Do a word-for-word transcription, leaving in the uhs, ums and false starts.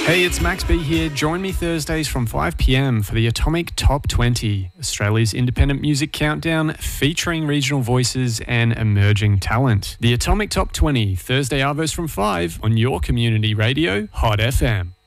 Hey, it's Max B here. Join me Thursdays from five p m for the Atomic Top twenty, Australia's independent music countdown featuring regional voices and emerging talent. The Atomic Top twenty, Thursday arvos from five on your community radio, Hot F M.